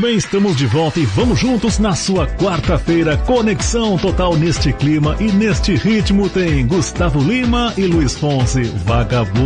bem, estamos de volta e vamos juntos na sua quarta-feira. Conexão total neste clima e neste ritmo tem Gustavo Lima e Luiz Fonsi, Vagabundo.